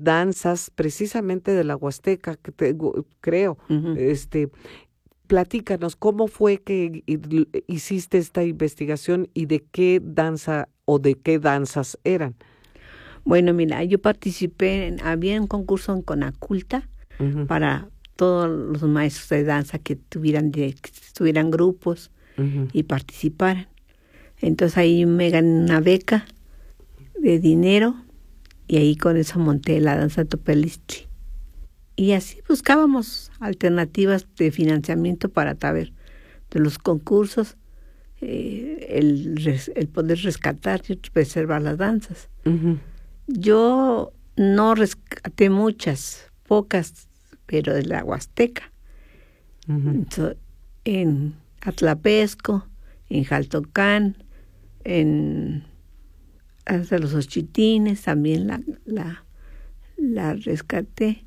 danzas precisamente de la Huasteca, creo. Uh-huh. Platícanos, ¿cómo fue que hiciste esta investigación y de qué danza o de qué danzas eran? Bueno, mira, yo participé, había un concurso en Conaculta Uh-huh. para todos los maestros de danza que tuvieran grupos Uh-huh. y participaran. Entonces ahí me gané una beca de dinero y ahí con eso monté la danza Topelistri. Y así buscábamos alternativas de financiamiento para saber de los concursos, el poder rescatar y preservar las danzas. Uh-huh. Yo no rescaté muchas, pocas, pero de la Huasteca. Uh-huh. Entonces, en Atlapesco, en Jaltocán, hasta los Ochitines también la rescaté.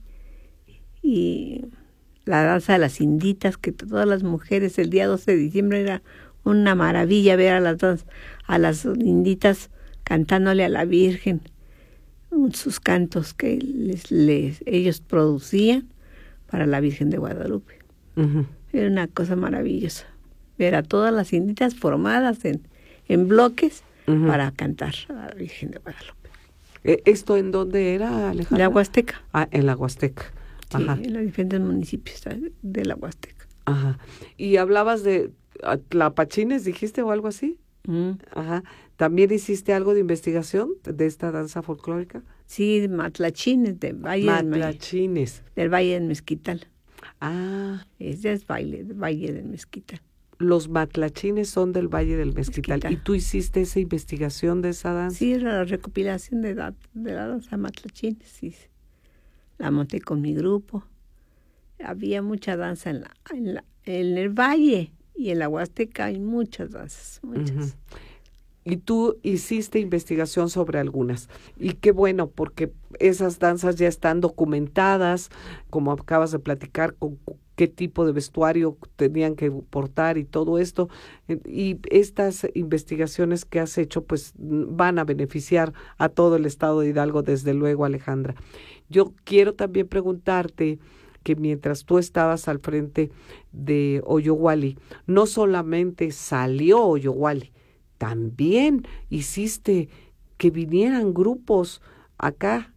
Y la danza de las inditas, que todas las mujeres el día 12 de diciembre era una maravilla ver a las inditas cantándole a la Virgen sus cantos que ellos producían para la Virgen de Guadalupe. Uh-huh. Era una cosa maravillosa ver a todas las inditas formadas en bloques uh-huh. para cantar a la Virgen de Guadalupe. ¿Esto en dónde era, Alejandra? La Huasteca. Ah, en la Huasteca. Sí, Ajá. en los diferentes municipios de la Huasteca. Ajá. ¿Y hablabas de tlapachines, dijiste, o algo así? Ajá. ¿También hiciste algo de investigación de esta danza folclórica? Sí, matlachines del Valle del Valle del Mezquital. Ah. Ese es Valle del Mezquital. Los matlachines son del Valle del Mezquital. ¿Y tú hiciste esa investigación de esa danza? Sí, la recopilación de la danza matlachines, sí. La monté con mi grupo. Había mucha danza en el Valle y en la Huasteca hay muchas danzas, muchas. Uh-huh. Y tú hiciste investigación sobre algunas. Y qué bueno, porque esas danzas ya están documentadas, como acabas de platicar, con qué tipo de vestuario tenían que portar y todo esto. Y estas investigaciones que has hecho, pues van a beneficiar a todo el estado de Hidalgo, desde luego, Alejandra. Yo quiero también preguntarte que mientras tú estabas al frente de Oyowali, no solamente salió Oyowali, también hiciste que vinieran grupos acá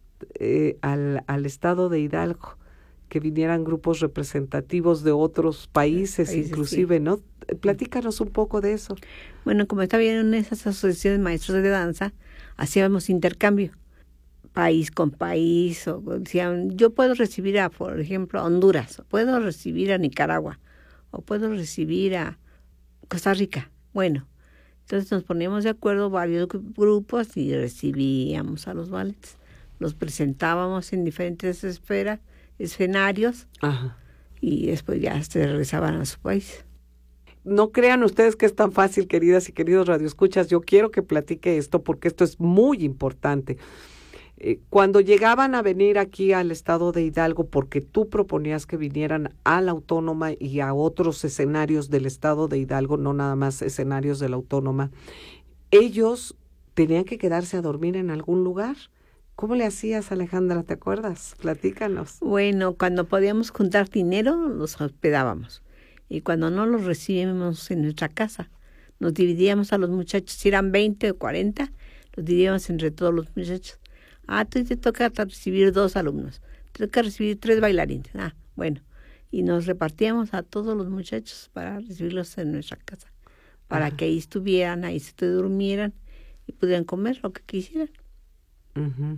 al estado de Hidalgo, que vinieran grupos representativos de otros países inclusive, sí. ¿No? Platícanos un poco de eso. Bueno, como estaba en esas asociaciones de maestros de danza, hacíamos intercambio, país con país, o decían, yo puedo recibir por ejemplo, a Honduras, o puedo recibir a Nicaragua, o puedo recibir a Costa Rica. Bueno, entonces nos poníamos de acuerdo varios grupos y recibíamos a los ballets. Los presentábamos en diferentes escenarios. Ajá. Y después ya se regresaban a su país. No crean ustedes que es tan fácil, queridas y queridos radioescuchas. Yo quiero que platique esto porque esto es muy importante. Cuando llegaban a venir aquí al estado de Hidalgo, porque tú proponías que vinieran a la Autónoma y a otros escenarios del estado de Hidalgo, no nada más escenarios de la Autónoma, ellos tenían que quedarse a dormir en algún lugar. ¿Cómo le hacías, Alejandra? ¿Te acuerdas? Platícanos. Bueno, cuando podíamos juntar dinero, los hospedábamos. Y cuando no los recibíamos en nuestra casa, nos dividíamos a los muchachos. Si eran 20 o 40, los dividíamos entre todos los muchachos. Tú te toca recibir 2 alumnos. Te toca recibir 3 bailarines. Bueno. Y nos repartíamos a todos los muchachos para recibirlos en nuestra casa. Para que ahí estuvieran, ahí se durmieran y pudieran comer lo que quisieran. Uh-huh.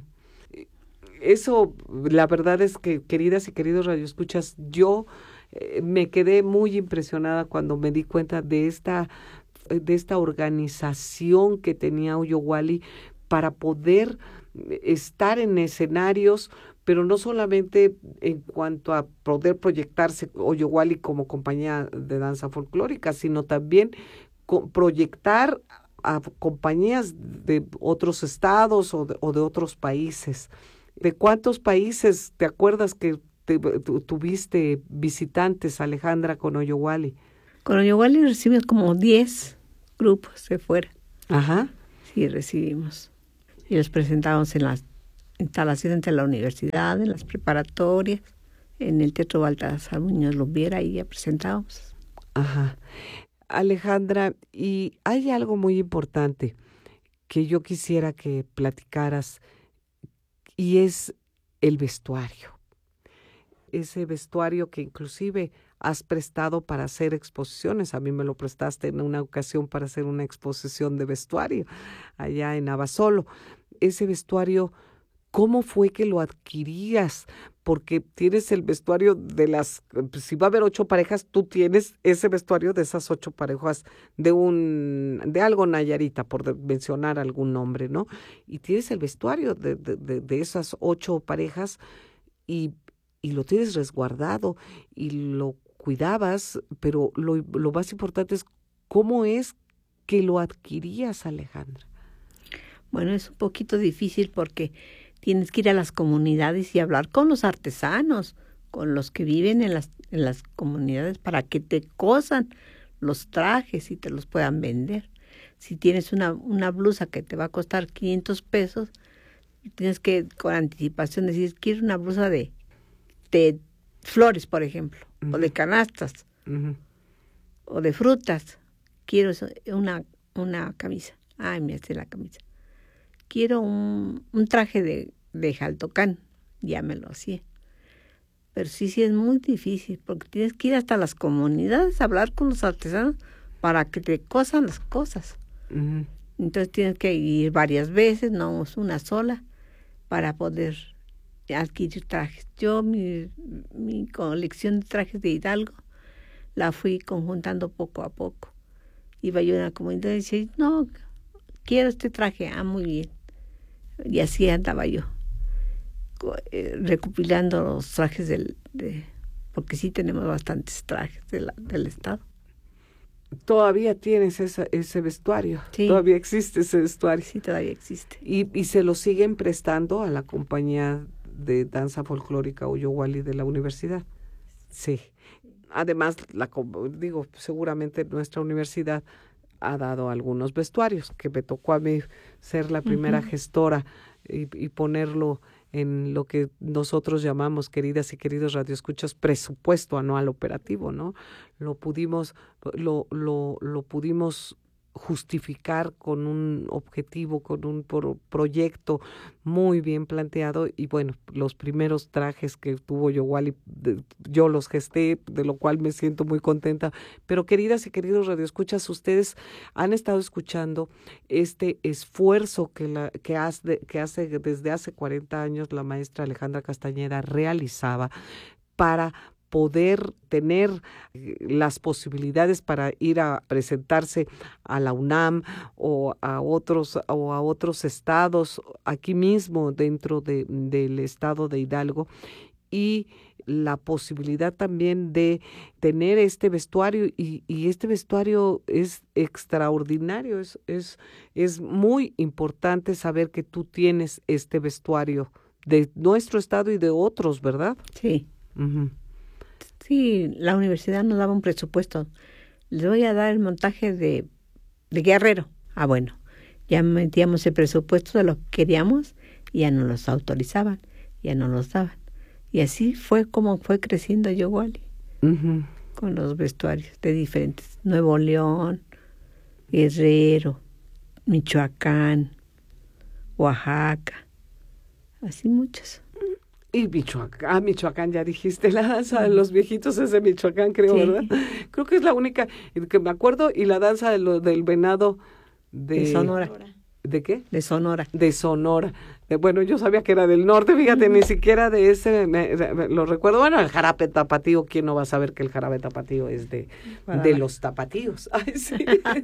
Eso, la verdad es que, queridas y queridos radioescuchas, yo me quedé muy impresionada cuando me di cuenta de esta organización que tenía Oyowali para poder estar en escenarios, pero no solamente en cuanto a poder proyectarse Oyowali como compañía de danza folclórica, sino también proyectar a compañías de otros estados o de otros países. ¿De cuántos países te acuerdas que tuviste visitantes, Alejandra, con Oyowali? Con Oyowali recibimos como 10 grupos de fuera. Ajá. Sí, recibimos. Y los presentamos en instalaciones de la universidad, en las preparatorias, en el Teatro Baltasar Muñoz Lubiera, ahí ya presentábamos. Ajá. Alejandra, y hay algo muy importante que yo quisiera que platicaras y es el vestuario. Ese vestuario que inclusive has prestado para hacer exposiciones. A mí me lo prestaste en una ocasión para hacer una exposición de vestuario allá en Abasolo. Ese vestuario, ¿cómo fue que lo adquirías? Porque tienes el vestuario si va a haber 8 parejas, tú tienes ese vestuario de esas 8 parejas de algo Nayarita, por mencionar algún nombre, ¿no? Y tienes el vestuario de esas 8 parejas y lo tienes resguardado y lo cuidabas, pero lo más importante es cómo es que lo adquirías, Alejandra. Bueno, es un poquito difícil porque tienes que ir a las comunidades y hablar con los artesanos, con los que viven en las comunidades para que te cosan los trajes y te los puedan vender. Si tienes una blusa que te va a costar 500 pesos, tienes que con anticipación decir, quiero una blusa de flores, por ejemplo, o de canastas, o de frutas. Quiero una camisa. Ay, me hace la camisa. Quiero un traje de jaltocán. Ya me lo hacía. Pero sí es muy difícil, porque tienes que ir hasta las comunidades a hablar con los artesanos para que te cosan las cosas. Entonces tienes que ir varias veces, no una sola, para poder adquirir trajes. Yo mi colección de trajes de Hidalgo la fui conjuntando poco a poco. Iba yo a una comunidad y decía, no, quiero este traje. Ah, muy bien. Y así andaba yo, recopilando los trajes porque sí tenemos bastantes trajes del estado. ¿Todavía tienes ese vestuario? Sí. ¿Todavía existe ese vestuario? Sí, todavía existe. ¿Y se lo siguen prestando a la compañía de danza folclórica Oyowali de la universidad? Sí. Además, seguramente nuestra universidad ha dado algunos vestuarios, que me tocó a mí ser la primera gestora y ponerlo en lo que nosotros llamamos, queridas y queridos radioescuchas, presupuesto anual operativo, ¿no? Lo pudimos justificar con un objetivo, con un proyecto muy bien planteado y bueno, los primeros trajes que tuvo Oyowali, yo los gesté, de lo cual me siento muy contenta. Pero queridas y queridos radioescuchas, ustedes han estado escuchando este esfuerzo que hace desde hace 40 años la maestra Alejandra Castañeda realizaba para poder tener las posibilidades para ir a presentarse a la UNAM o a otros estados aquí mismo dentro del estado de Hidalgo, y la posibilidad también de tener este vestuario y este vestuario es extraordinario, es muy importante saber que tú tienes este vestuario de nuestro estado y de otros, ¿verdad? Sí. Sí, la universidad nos daba un presupuesto. Les voy a dar el montaje de Guerrero. Ah, bueno, ya metíamos el presupuesto de lo que queríamos y ya nos los autorizaban, ya nos los daban. Y así fue como fue creciendo Oyowali, con los vestuarios de diferentes. Nuevo León, Guerrero, Michoacán, Oaxaca, así muchos. Y Michoacán, ya dijiste, la danza de los viejitos es de Michoacán, creo, sí. ¿Verdad? Creo que es la única que me acuerdo, y la danza del venado de Sonora. ¿De qué? De Sonora. De Sonora. Bueno, yo sabía que era del norte, fíjate, ni siquiera de ese lo recuerdo. Bueno, el jarabe tapatío, ¿quién no va a saber que el jarabe tapatío es de los tapatíos? Ay, sí.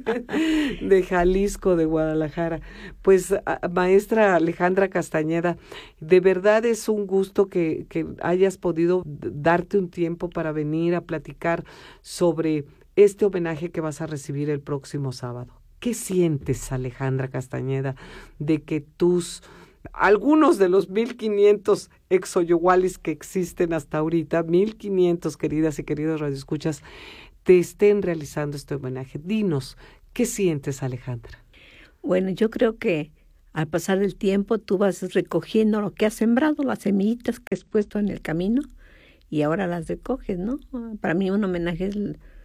De Jalisco, de Guadalajara. Pues, maestra Alejandra Castañeda, de verdad es un gusto que hayas podido darte un tiempo para venir a platicar sobre este homenaje que vas a recibir el próximo sábado. ¿Qué sientes, Alejandra Castañeda, de que algunos de los 1,500 ex-Oyowalis que existen hasta ahorita, 1,500 queridas y queridos radioescuchas, te estén realizando este homenaje? Dinos, ¿qué sientes, Alejandra? Bueno, yo creo que Al pasar el tiempo, tú vas recogiendo lo que has sembrado, las semillitas que has puesto en el camino, y ahora las recoges, ¿no? Para mí un homenaje es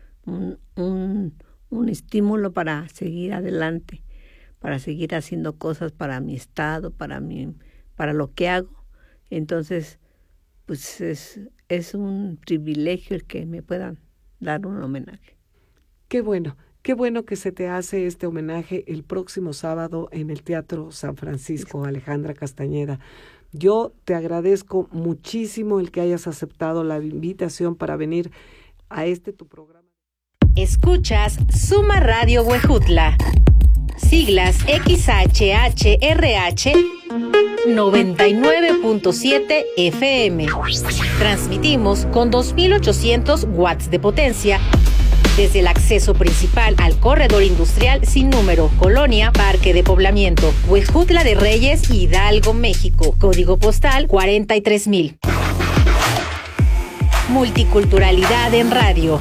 un estímulo para seguir adelante, para seguir haciendo cosas para mi estado, para lo que hago. Entonces, pues es un privilegio el que me puedan dar un homenaje. Qué bueno que se te hace este homenaje el próximo sábado en el Teatro San Francisco, Alejandra Castañeda. Yo te agradezco muchísimo el que hayas aceptado la invitación para venir a tu programa. Escuchas Suma Radio Huejutla. Siglas XHHRH 99.7 FM. Transmitimos con 2.800 watts de potencia desde el acceso principal al corredor industrial sin número, Colonia Parque de Poblamiento, Huejutla de Reyes, Hidalgo, México. Código postal 43,000. Multiculturalidad en radio.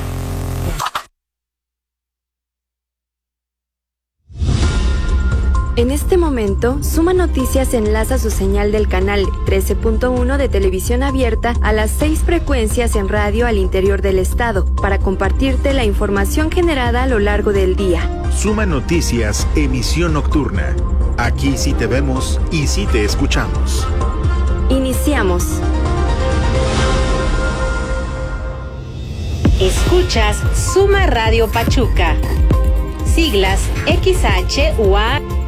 En este momento, Suma Noticias enlaza su señal del canal 13.1 de televisión abierta a las 6 frecuencias en radio al interior del estado para compartirte la información generada a lo largo del día. Suma Noticias, emisión nocturna. Aquí sí te vemos y sí te escuchamos. Iniciamos. Escuchas Suma Radio Pachuca. Siglas XHUA